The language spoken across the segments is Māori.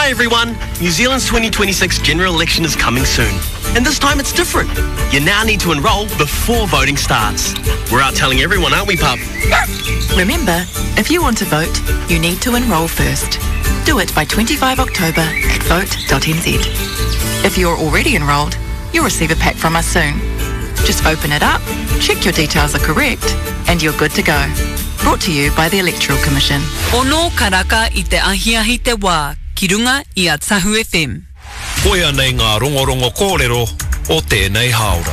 Hi everyone, New Zealand's 2026 general election is coming soon. And this time it's different. You now need to enrol before voting starts. We're out telling everyone, aren't we, pup? Remember, if you want to vote, you need to enrol first. Do it by 25 October at vote.nz. If you're already enrolled, you'll receive a pack from us soon. Just open it up, check your details are correct, and you're good to go. Brought to you by the Electoral Commission. Ono karaka I te ahiahi te wā, ki runga I a Tahu FM. Koia nei ngā rongorongo kōrero o tēnei haora.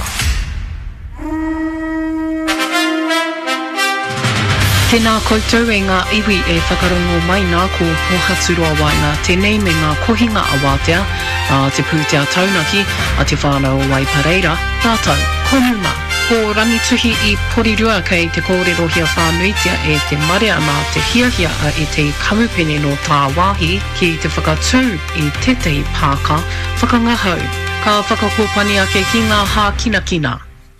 Tēnā koutou e ngā iwi e whakarongo mai nā ko Pohaturua Waina, tēnei me ngā kohinga a Wātea, te pūtea taunaki, a te whānau o Waipareira, tātou, konuma, ko rangituhi I porirua kei te kōrero hia whānuitia e te marea nā te hiahia a e te kamupene no tā wāhi ki te whakatū I tētahi pāka, whakangahau, ka whakakopani ake ki ngā hā kina.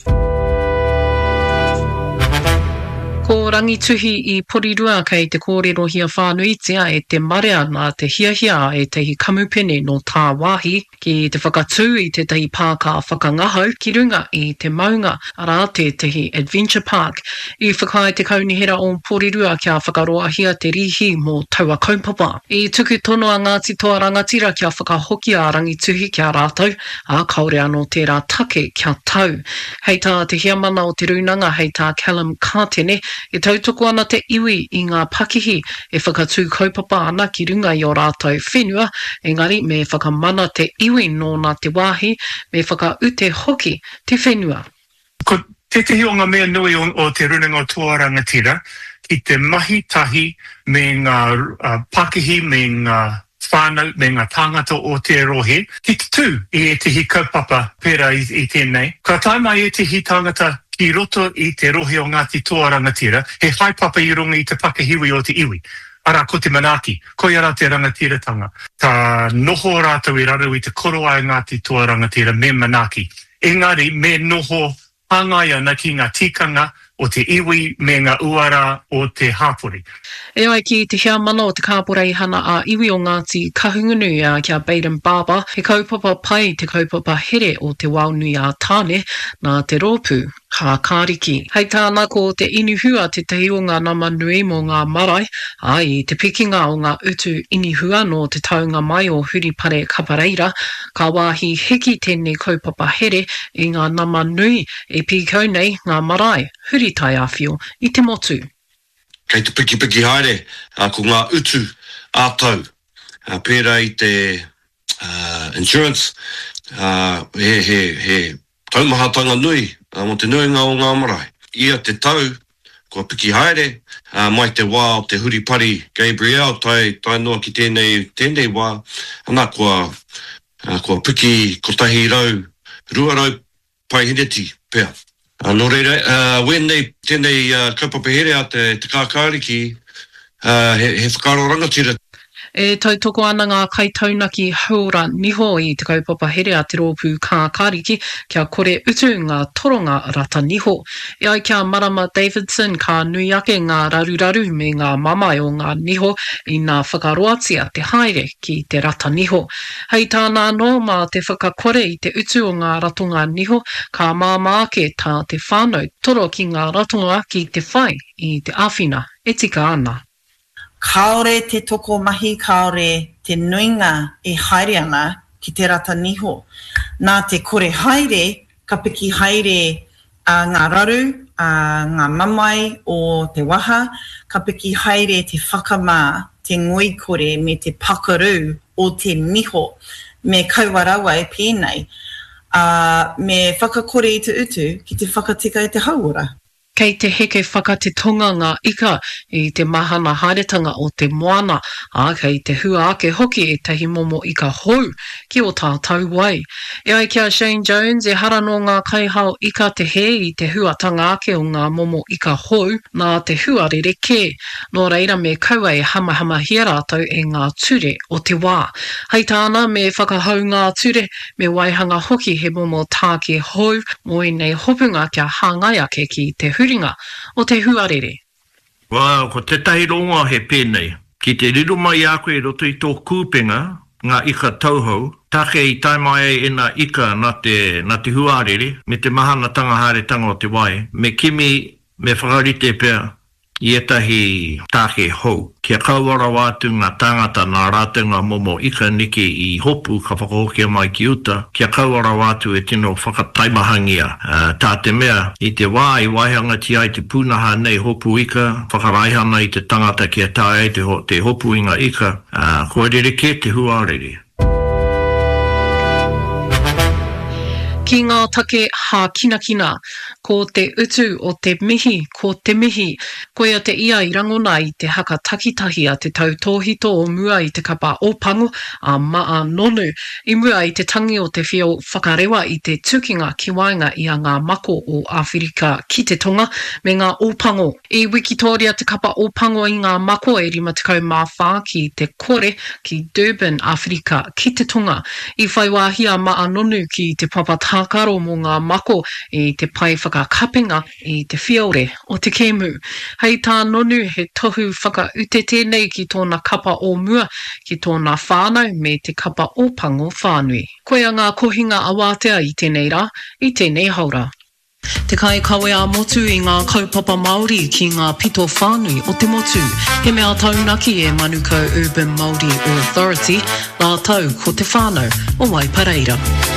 Ko rangituhi I porirua kei te kōrero hia whānuitia e te marea nā te hiahia e tehi kamupene no tā wāhi ki te whakatū I tētahi pāka whakangahau ki runga I te maunga arā tehi Adventure Park I whakai te kaunihera o porirua kia whakaroahia te rihi mō taua kaupapa. I tuku tono a Ngāti Toa Rangatira kia whakahoki a rangituhi kia rātou a kaore anō tērā take kia tau. Hei tā te hiamana o te runanga hei tā Callum Kātene e tautoko ana te iwi I ngā pakihi e whakatū kaupapa ana ki runga I o rātou whenua, engari me whakamana te iwi nō nā te wāhi, me whakaute hoki te whenua. Ko tetehi o ngā mea nui o te runanga o Toa Rangatira, ki te mahi tahi me ngā pakihi, me ngā whānau, me ngā tāngata o te rohe, ki te tū I te hi kaupapa pērā I tēnei. Ka taimai e te hi tāngata ki roto I te rohe o Ngāti Toa Rangatira, he haipapa I runga I te pakihiwi o te iwi. Ara ko te manaki, ko ia rā te rangatiratanga. Ta noho rātou I raru I te koroa I Ngāti Toa Rangatira me manaki. Engari, me noho hangai ana ki ngā tikanga o te iwi me ngā uara o te hāpori. E ai ki te hea mana o te kāporei hana a iwi o Ngāti Kahungunu a kia Baden Barber, he kaupapa pai te kaupapa here o te waunui a tāne nā te rōpū, ka kāriki. Hei tāna ko te inuhua te tehi o ngā nama nui mō ngā marae, ai te pikinga o ngā utu inuhua no te taunga mai o Huripare Kapareira, ka wāhi hiki tēnei kaupapa here I ngā nama nui e pīkau nei ngā marae, huritai awhio I te motu. Kei te piki haere, ko ngā utu ātau, pērā I te insurance, he taumahatanga nui, mo te nuinga o ngā marae. Ia te tau, ko piki haere, mai te wā o te Huripari Gabriel, tai noa ki tēnei wā, ana kua piki kotahi rau, ruarau pai hineti pēr. Nō reira, wēnei tēnei kaupapa here a te kākāriki, he whakaro rangatira. E tautoko ana ngā kaitaunaki haura niho I te kaupapa here a te rōpū kākāriki kia kore utu ngā toronga rata niho. E ai kia Marama Davidson ka nui ake ngā raruraru me ngā mamae o ngā niho I ngā whakaroatia te haere ki te rata niho. Hei tāna no mā te whakakore I te utu o ngā ratonga niho ka māma ake tā te whānau toro ki ngā ratonga ki te whai I te āwhina e tika ana. Kaore te toko mahi, kaore te nuinga e haere ana ki te rata niho. Nā te kore haere, ka piki haere ngā raru, ngā mamai o te waha, ka piki haere te whakamā, te ngoi kore me te pakaru o te niho, me kauarawa e pēnei, me whakakore I te utu ki te whakatika I te hauora. Kei te heke whakate tonga ngā ika I te mahana haeretanga o te moana, a kei te hua ake hoki e tehi momo ika hou ki o tā tau wai. E ai kia Shane Jones e hara no ngā kaihao ika te he I te huatanga ake o ngā momo ika hou nā te hua rereke. Nō reira me kaua e hamahama hia rātou e ngā ture o te wā. Hei tāna me whakahau ngā ture me waihanga hoki he momo tā ke hou mo I nei hopunga kia hāngai ake ki te huringa o te huarere. Wow, ko te tahi ronga he pēnei. Ki te riru mai a koe roto I tō kūpenga, ngā ika tauhou, take I tai mai e nā ika na te huarere, me te mahana tangahare tanga o te wai, me kimi me whakarite pia I etahi take hou. Kia kauara wātu ngā tangata nā rātenga momo ika niki I hopu ka whakahokia mai ki uta. Kia kauara wātu e tino whakataimahangia. Tā te mea, I te wā I waihanga ti ai te pūnaha nei hopu ika, whakaraihana I te tangata kia tāi te hopu inga ika. Koe rere te huarere. Ki ngā take hā kina, ko te utu o te mihi, ko te mihi, koia te ia I rangona I te haka takitahi a te tau tōhito o mua I te kapa ōpango a maa nonu. I mua I te tangi o te whio whakarewa I te tukinga ki wainga I a ngā mako o Awherika ki te tonga me ngā ōpango. I wikitoria te kapa ōpango I ngā mako e 54 ki te kore ki Durban, Awherika ki te tonga. I whaiwahia maa nonu ki te papata Hakaro mō ngā mako I te pai whakakapenga I te whiaure o te kēmu. Hei tā nonu he tohu whakaute tēnei ki tōna kapa o mua, ki tōna whānau me te kapa o pango whānui. Koia ngā kohinga awātea I tēnei rā, I tēnei haura. Te kai kawe a motu I ngā kaupapa Māori ki ngā pito whānui o te motu. He mea taunaki e Manukau Urban Māori Authority, la tau ko te whānau o Waipareira.